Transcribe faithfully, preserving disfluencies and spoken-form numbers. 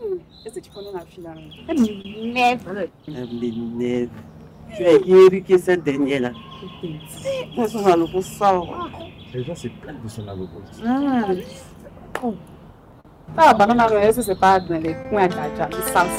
Est-ce que tu connais ma fille là? Elle m'énerve. Elle m'énerve. Tu es irrité cette dernière-là. Elle s'en a le pour ça. Les gens se plaignent de son avocat. Hum. Oh. Ah, bah non, non, est-ce que c'est pas dans les coins d'Adja, les salles